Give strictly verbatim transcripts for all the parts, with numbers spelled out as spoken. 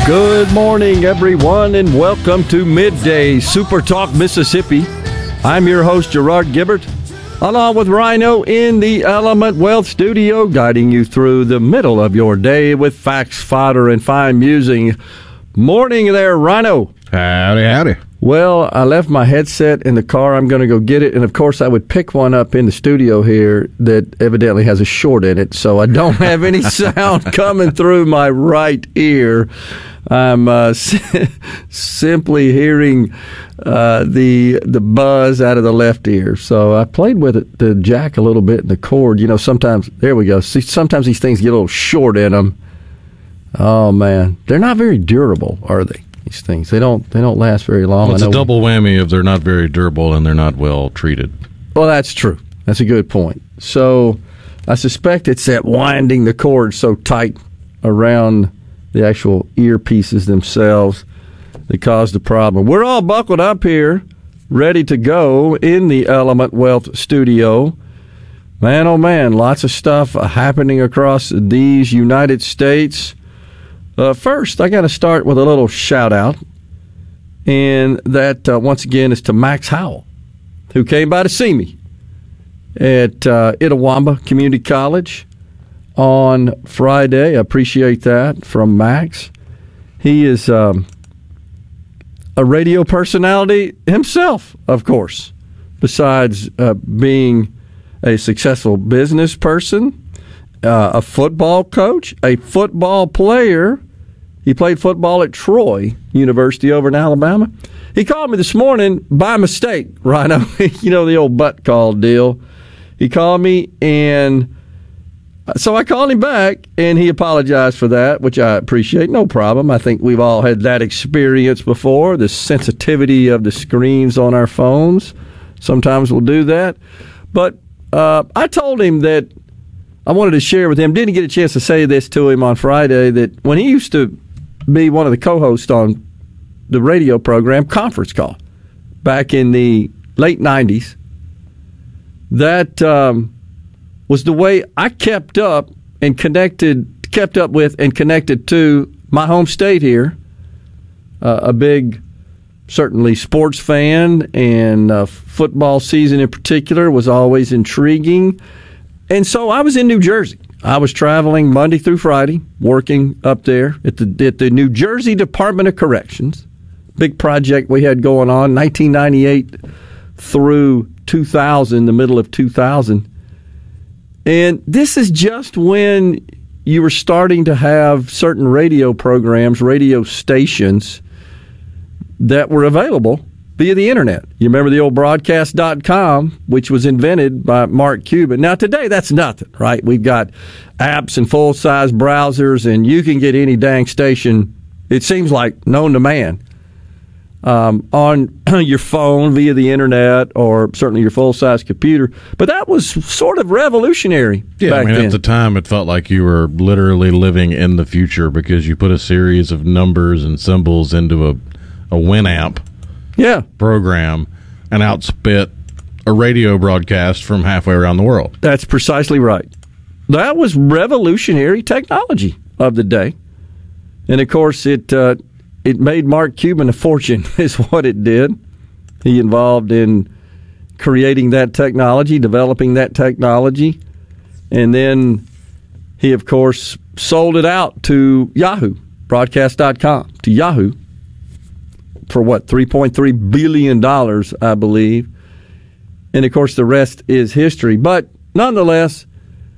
Good morning, everyone, and welcome to Midday Super Talk Mississippi. I'm your host, Gerard Gibbert, along with Rhino in the Element Wealth Studio, guiding you through the middle of your day with facts, fodder, and fine musing. Morning there, Rhino. Howdy, howdy. Well, I left my headset in the car. I'm going to go get it. And, of course, I would pick one up in the studio here that evidently has a short in it, so I don't have any sound coming through my right ear. I'm uh, simply hearing uh, the the buzz out of the left ear. So I played with it, the jack a little bit in the cord. You know, sometimes, there we go. See, sometimes these things get a little short in them. Oh, man. They're not very durable, are they? These things, they don't they don't last very long. Well, it's a double whammy if they're not very durable and they're not well treated. Well, that's true. That's a good point. So I suspect it's that winding the cord so tight around the actual earpieces themselves that caused the problem. We're all buckled up here, ready to go in the Element Wealth Studio. Man, oh man, lots of stuff happening across these United States. Uh, first, I got to start with a little shout-out, and that, uh, once again, is to Max Howell, who came by to see me at uh, Itawamba Community College on Friday. I appreciate that from Max. He is um, a radio personality himself, of course, besides uh, being a successful business person, uh, a football coach, a football player. He played football at Troy University over in Alabama. He called me this morning by mistake, Rhino. You know, the old butt call deal. He called me, and so I called him back, and he apologized for that, which I appreciate. No problem. I think we've all had that experience before, the sensitivity of the screens on our phones. Sometimes we'll do that. But uh, I told him that I wanted to share with him, didn't get a chance to say this to him on Friday, that when he used to be one of the co-hosts on the radio program Conference Call back in the late nineties, that um, was the way I kept up and connected, kept up with and connected to my home state here. Uh, a big, certainly, sports fan, and uh, football season in particular was always intriguing. And so I was in New Jersey. I was traveling Monday through Friday, working up there at the at the New Jersey Department of Corrections. Big project we had going on, nineteen ninety-eight through two thousand, the middle of two thousand. And this is just when you were starting to have certain radio programs, radio stations that were available via the internet. You remember the old broadcast dot com, which was invented by Mark Cuban. Now, today, that's nothing, right? We've got apps and full-size browsers, and you can get any dang station, it seems like, known to man, um, on your phone via the internet or certainly your full-size computer. But that was sort of revolutionary yeah, back I mean, then. At the time, it felt like you were literally living in the future because you put a series of numbers and symbols into a, a Winamp Yeah. program and outspit a radio broadcast from halfway around the world. That's precisely right. That was revolutionary technology of the day. And, of course, it uh, it made Mark Cuban a fortune is what it did. He involved in creating that technology, developing that technology, and then he, of course, sold it out to Yahoo, broadcast dot com, to Yahoo, for what, three point three billion dollars, I believe. And, of course, the rest is history. But, nonetheless,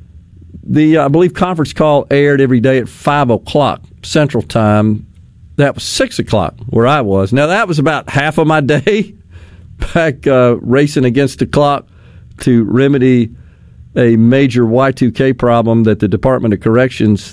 the, I believe, conference call aired every day at five o'clock Central Time. That was six o'clock where I was. Now, that was about half of my day back uh, racing against the clock to remedy a major Y two K problem that the Department of Corrections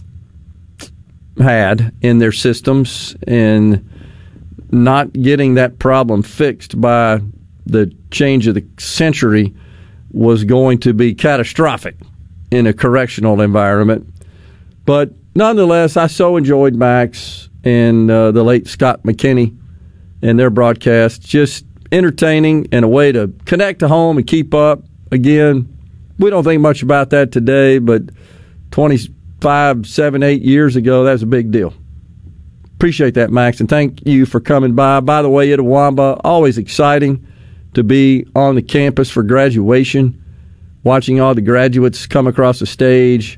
had in their systems, and not getting that problem fixed by the change of the century was going to be catastrophic in a correctional environment. But nonetheless, I so enjoyed Max and uh, the late Scott McKinney and their broadcast. Just entertaining and a way to connect to home and keep up. Again, we don't think much about that today, but twenty-five, seven, eight years ago, that was a big deal. Appreciate that, Max, and thank you for coming by. By the way, Itawamba, always exciting to be on the campus for graduation, watching all the graduates come across the stage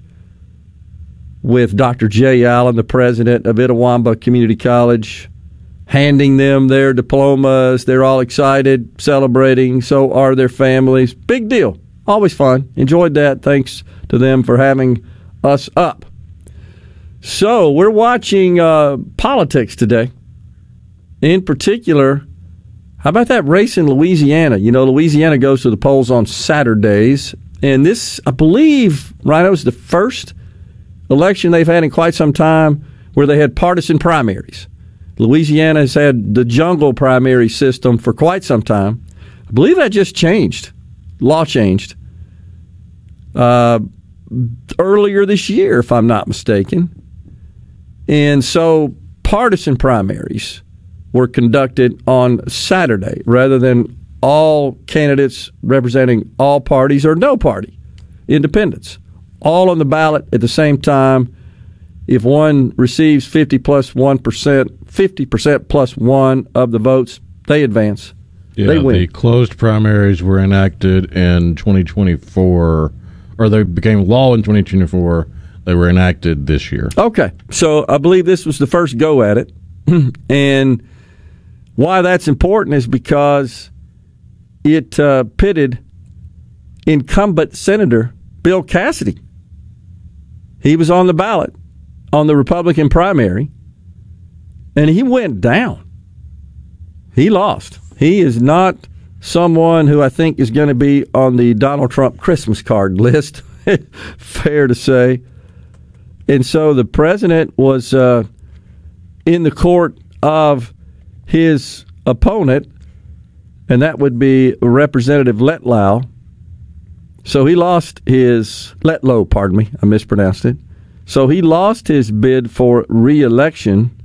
with Doctor Jay Allen, the president of Itawamba Community College, handing them their diplomas. They're all excited, celebrating. So are their families. Big deal. Always fun. Enjoyed that. Thanks to them for having us up. So we're watching uh, politics today. In particular, how about that race in Louisiana? You know, Louisiana goes to the polls on Saturdays. And this, I believe, Rhino, is the first election they've had in quite some time where they had partisan primaries. Louisiana has had the jungle primary system for quite some time. I believe that just changed. Law changed uh, earlier this year, if I'm not mistaken. And so partisan primaries were conducted on Saturday rather than all candidates representing all parties or no party, independents, all on the ballot at the same time. If one receives fifty plus one percent, fifty percent plus one of the votes, they advance. Yeah, they win. The closed primaries were enacted in twenty twenty-four, or they became law in twenty twenty-four. They were enacted this year. Okay, so I believe this was the first go at it. And why that's important is because it uh, pitted incumbent Senator Bill Cassidy. He was on the ballot on the Republican primary, and he went down. He lost. He is not someone who I think is going to be on the Donald Trump Christmas card list, fair to say. And so the president was uh, in the court of his opponent, and that would be Representative Letlow. So he lost his, Letlow, pardon me, I mispronounced it. So he lost his bid for re-election,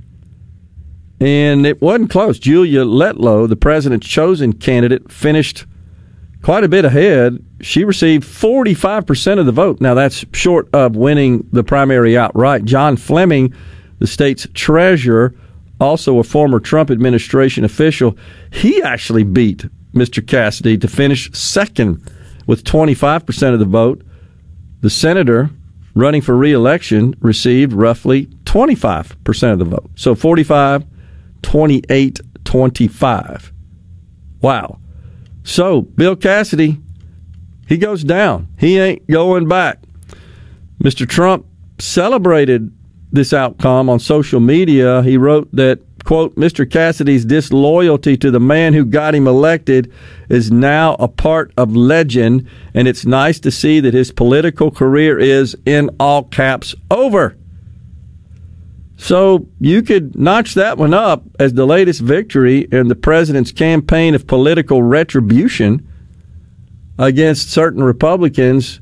and it wasn't close. Julia Letlow, the president's chosen candidate, finished quite a bit ahead. She received forty-five percent of the vote. Now, that's short of winning the primary outright. John Fleming, the state's treasurer, also a former Trump administration official, he actually beat Mister Cassidy to finish second with twenty-five percent of the vote. The senator running for re-election received roughly twenty-five percent of the vote. So forty-five, twenty-eight, twenty-five. Wow. So Bill Cassidy, he goes down. He ain't going back. Mister Trump celebrated this outcome on social media. He wrote that, quote, Mister Cassidy's disloyalty to the man who got him elected is now a part of legend, and it's nice to see that his political career is, in all caps, over. So you could notch that one up as the latest victory in the president's campaign of political retribution against certain Republicans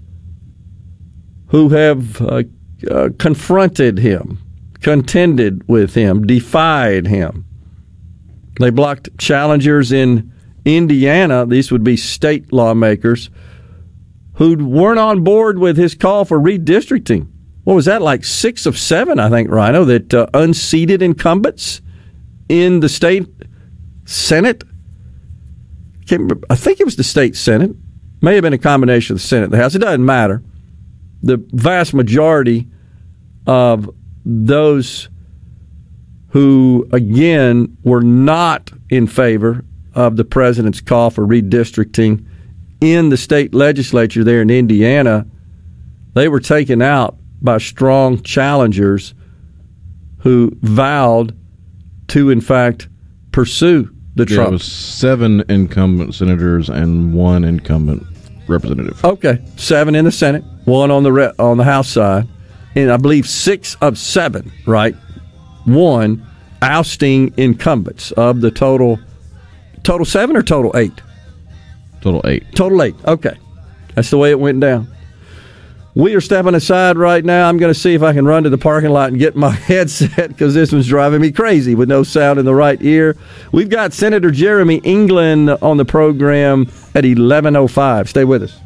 who have uh, uh, confronted him, contended with him, defied him. They blocked challengers in Indiana. These would be state lawmakers who weren't on board with his call for redistricting. What was that, like six of seven, I think, Rhino, that uh, unseated incumbents in the state Senate? Can't remember, I think it was the state Senate. May have been a combination of the Senate and the House. It doesn't matter. The vast majority of those who, again, were not in favor of the president's call for redistricting in the state legislature there in Indiana, they were taken out by strong challengers who vowed to, in fact, pursue the yeah, Trump. It was seven incumbent senators and one incumbent representative. Okay, seven in the Senate, one on the re- on the House side, and I believe six of seven, right? One ousting incumbents of the total, total seven or total eight? Total eight. Total eight, okay. That's the way it went down. We are stepping aside right now. I'm going to see if I can run to the parking lot and get my headset because this one's driving me crazy with no sound in the right ear. We've got Senator Jeremy England on the program at eleven oh five. Stay with us.